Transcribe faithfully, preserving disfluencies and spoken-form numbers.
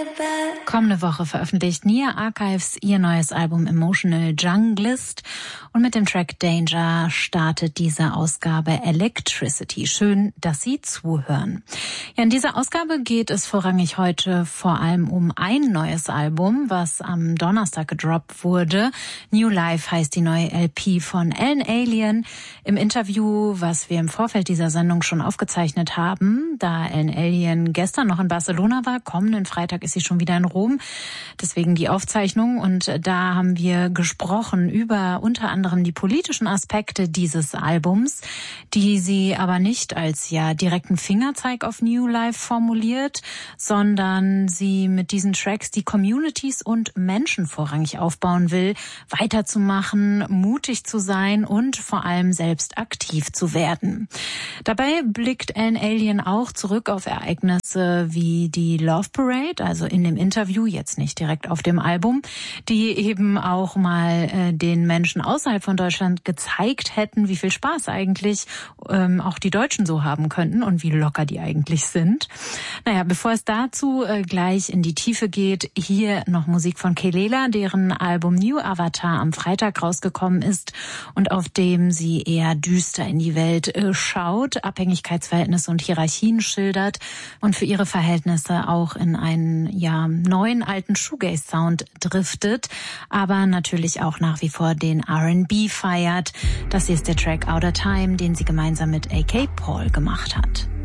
Kommende Woche veröffentlicht Nia Archives ihr neues Album Emotional Junglist und mit dem Track Danger startet diese Ausgabe Electricity. Schön, dass Sie zuhören. Ja, in dieser Ausgabe geht es vorrangig heute vor allem um ein neues Album, was am Donnerstag gedroppt wurde. New Life heißt die neue L P von Alan Alien. Im Interview, was wir im Vorfeld dieser Sendung schon aufgezeichnet haben, da Alan Alien gestern noch in Barcelona war, kommenden Freitag ist sie schon wieder in Rom. Deswegen die Aufzeichnung. Und da haben wir gesprochen über unter anderem die politischen Aspekte dieses Albums, die sie aber nicht als ja direkten Fingerzeig auf New Life formuliert, sondern sie mit diesen Tracks die Communities und Menschen vorrangig aufbauen will, weiterzumachen, mutig zu sein und vor allem selbst aktiv zu werden. Dabei blickt Alan Alien auch zurück auf Ereignisse wie die Love Parade, also in dem Interview, jetzt nicht direkt auf dem Album, die eben auch mal äh, den Menschen außerhalb von Deutschland gezeigt hätten, wie viel Spaß eigentlich ähm, auch die Deutschen so haben könnten und wie locker die eigentlich sind. Naja, bevor es dazu äh, gleich in die Tiefe geht, hier noch Musik von Kelela, deren Album New Avatar am Freitag rausgekommen ist und auf dem sie eher düster in die Welt äh, schaut, Abhängigkeitsverhältnisse und Hierarchien schildert und für ihre Verhältnisse auch in einen ja neuen alten Shoegaze-Sound driftet, aber natürlich auch nach wie vor den R and B feiert. Das hier ist der Track Outer Time, den sie gemeinsam mit A K Paul gemacht hat.